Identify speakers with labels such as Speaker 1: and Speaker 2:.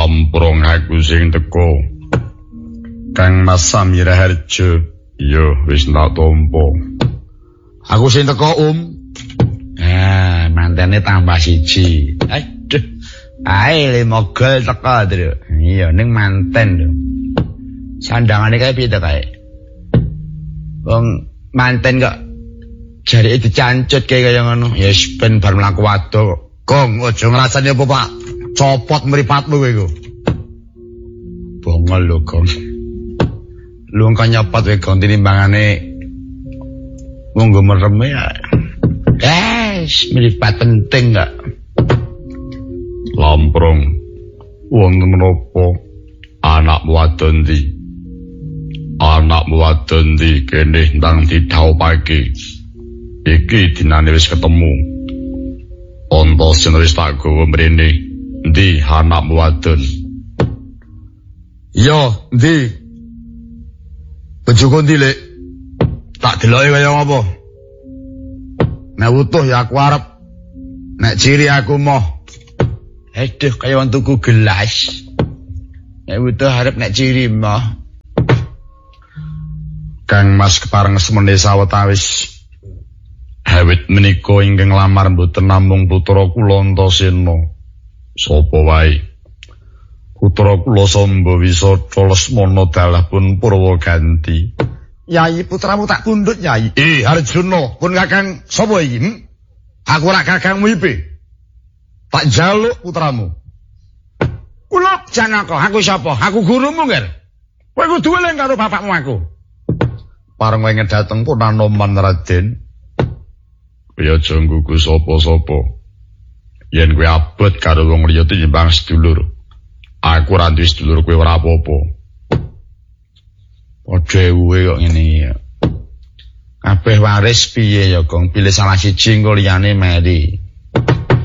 Speaker 1: Lamprong aku sing teko. Kang Mas Samira Harjo, yo wis tak tampa.
Speaker 2: Aku sing teko,
Speaker 1: Mantene tambah siji. Aduh. Ae 5 gol teko, Tru. Iya, ning manten lho. Sandangane kae piye to kae? Wong manten kok jarike dicancut kaya ngono. Ya wis ben bar mlaku wadok. Gong, aja ngrasani apa, Pak? Copot mripatmu kowe iku. Bongol lho, Gong. Lu kok nyopot kowe Gong tinimbangane monggo mereme ya. Mripat penting gak? Lamprong. Wonten menapa anakmu wadon ndi? Anakmu wadon ndi kene ndang didhaupake. Iki dinane wis ketemu. Ontos wis tak gawa mrene. Ndi anakmu wadon?
Speaker 2: Yo, ndi? Bojoku ndi, Lek? Tak deloke kaya ngopo? Nek utuh ya aku arep. Nek ciri aku moh.
Speaker 1: Aduh, kaya wong tuku gelas. Nek utuh arep nek ciri moh.
Speaker 2: Kang Mas kepareng semene sawetawis.
Speaker 1: Awit menika ingkang lamar mboten namung putra kula Antasena. Sapa wae. Putra kula Samba Wisata Lesmana dalah pun Purwaganti.
Speaker 2: Yai putramu tak pundhut, Yai.
Speaker 1: Arjuna, pun kakang sapa iki?
Speaker 2: Aku ora kakangmu iki. Tak jaluk putramu.
Speaker 1: Kula Janaka, aku sapa? Aku gurumu, Nger. Kowe kudu eling karo bapakmu aku.
Speaker 2: Pareng wenge dateng pun Anoman Raden.
Speaker 1: Kowe aja nggugu sapa-sapa. Yen kowe abot karo wong liya tinimbang sedulur. Aku ora duwe sedulur kowe ora apa-apa. Dhewe kok ngene ya. Kabeh waris piye ya, Gong? Pilih salah siji engko liyane meri.